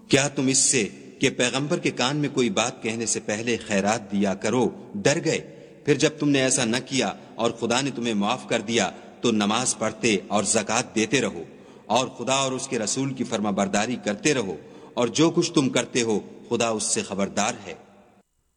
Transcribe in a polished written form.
क्या तुम इससे कि पैगंबर के कान में कोई बात कहने से पहले खैरात दिया करो डर गए? फिर जब तुमने ऐसा न किया और खुदा ने तुम्हें माफ कर दिया तो नमाज पढ़ते और ज़कात देते रहो और खुदा और उसके रसूल की फर्माबरदारी करते रहो, और जो कुछ तुम करते हो खुदा उससे खबरदार है।